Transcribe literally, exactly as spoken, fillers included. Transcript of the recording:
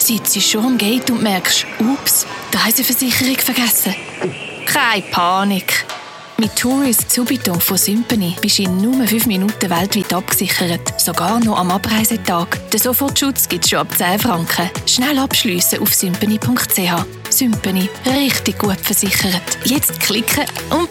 sitzt schon am Gate und merkst, ups, die Reiseversicherung vergessen. Keine Panik. Mit Tourist Subito von Sympany bist du in nur fünf Minuten weltweit abgesichert. Sogar noch am Abreisetag. Den Sofortschutz gibt es schon ab zehn Franken. Schnell abschliessen auf sympany punkt c h. Sympany. Richtig gut versichert. Jetzt klicken und